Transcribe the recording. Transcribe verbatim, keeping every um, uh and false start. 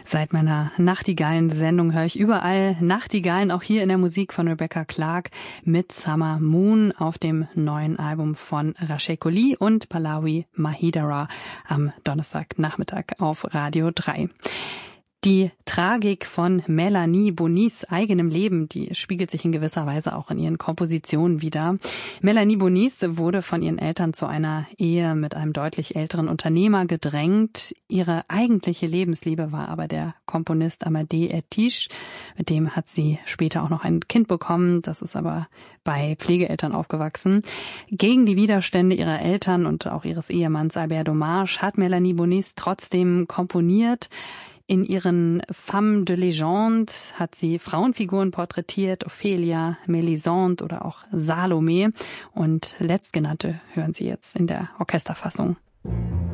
Seit meiner Nachtigallen-Sendung höre ich überall Nachtigallen, auch hier in der Musik von Rebecca Clark mit Summer Moon auf dem neuen Album von Rashey Collie und Pallavi Mahidara am Donnerstagnachmittag auf Radio drei. Die Tragik von Mélanie Bonis eigenem Leben, die spiegelt sich in gewisser Weise auch in ihren Kompositionen wider. Mélanie Bonis wurde von ihren Eltern zu einer Ehe mit einem deutlich älteren Unternehmer gedrängt. Ihre eigentliche Lebensliebe war aber der Komponist Amadé Etiche. Mit dem hat sie später auch noch ein Kind bekommen. Das ist aber bei Pflegeeltern aufgewachsen. Gegen die Widerstände ihrer Eltern und auch ihres Ehemanns Albert Dommage hat Mélanie Bonis trotzdem komponiert. In ihren Femmes de Légende hat sie Frauenfiguren porträtiert, Ophelia, Mélisande oder auch Salome. Und letztgenannte hören Sie jetzt in der Orchesterfassung.